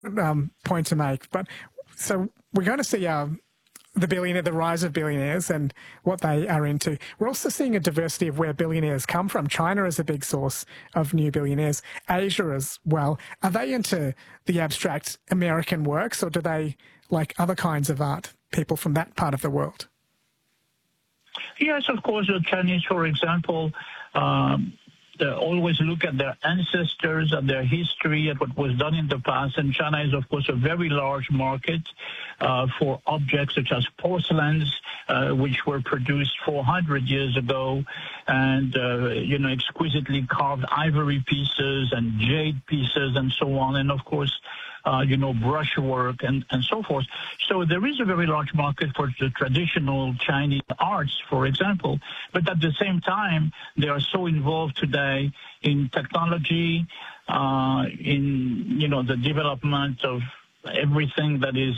point to make. But so we're going to see the rise of billionaires and what they are into. We're also seeing a diversity of where billionaires come from. China is a big source of new billionaires. Asia as well. Are they into the abstract American works, or do they like other kinds of art, people from that part of the world? Yes, of course. The Chinese, for example, they always look at their ancestors, at their history, at what was done in the past. And China is, of course, a very large market for objects such as porcelains, which were produced 400 years ago, and, exquisitely carved ivory pieces and jade pieces and so on. And, of course, brushwork and so forth. So there is a very large market for the traditional Chinese arts, for example. But at the same time, they are so involved today in technology, in, the development of everything that is,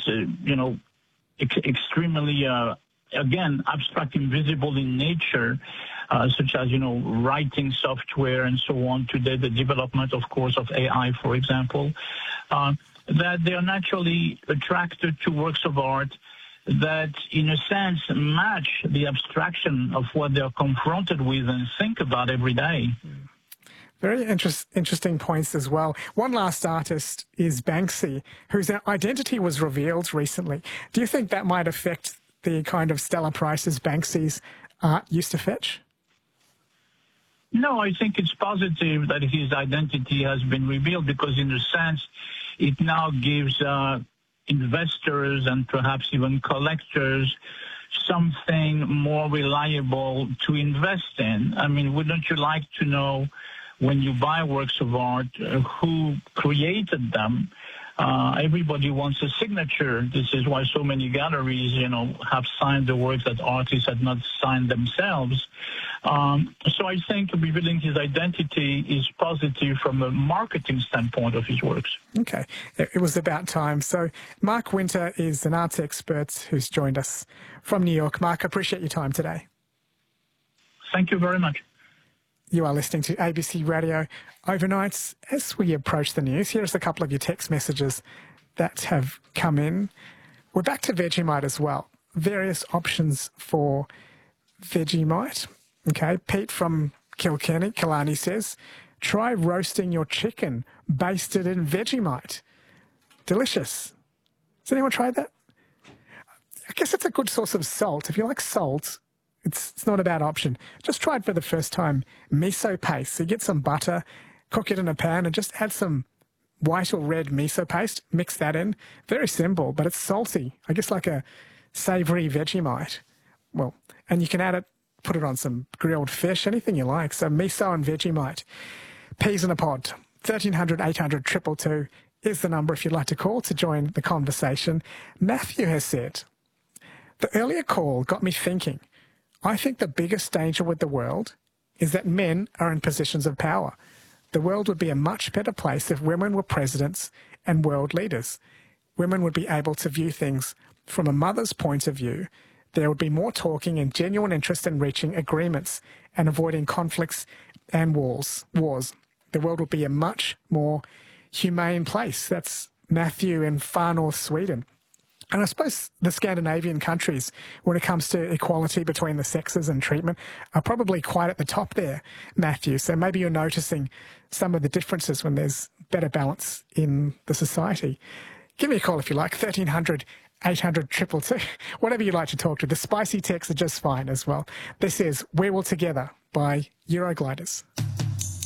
extremely, again, abstract, invisible in nature, such as, writing software and so on. Today, the development, of course, of AI, for example, that they are naturally attracted to works of art that, in a sense, match the abstraction of what they are confronted with and think about every day. Very interesting points as well. One last artist is Banksy, whose identity was revealed recently. Do you think that might affect the kind of stellar prices Banksy's art used to fetch? No, I think it's positive that his identity has been revealed because, in a sense, it now gives investors and perhaps even collectors something more reliable to invest in. I mean, wouldn't you like to know, when you buy works of art, who created them? Everybody wants a signature. This is why so many galleries, have signed the works that artists had not signed themselves. So I think revealing his identity is positive from a marketing standpoint of his works. Okay. It was about time. So Mark Winter is an arts expert who's joined us from New York. Mark, I appreciate your time today. Thank you very much. You are listening to ABC Radio Overnights. As we approach the news, here's a couple of your text messages that have come in. We're back to Vegemite as well. Various options for Vegemite. Okay, Pete from Killarney says, try roasting your chicken basted in Vegemite. Delicious. Has anyone tried that? I guess it's a good source of salt. If you like salt, it's not a bad option. Just try it for the first time. Miso paste. So you get some butter, cook it in a pan, and just add some white or red miso paste. Mix that in. Very simple, but it's salty. I guess like a savoury Vegemite. Well, and you can add it, put it on some grilled fish, anything you like. So miso and Vegemite. Peas in a pod. 1300 800 222 is the number if you'd like to call to join the conversation. Matthew has said, the earlier call got me thinking. I think the biggest danger with the world is that men are in positions of power. The world would be a much better place if women were presidents and world leaders. Women would be able to view things from a mother's point of view. There would be more talking and genuine interest in reaching agreements and avoiding conflicts and wars. The world would be a much more humane place. That's Matthew in far north Sweden. And I suppose the Scandinavian countries, when it comes to equality between the sexes and treatment, are probably quite at the top there, Matthew. So maybe you're noticing some of the differences when there's better balance in the society. Give me a call if you like, 1300 800 222, whatever you'd like to talk to. The spicy texts are just fine as well. This is We're All Together by Eurogliders.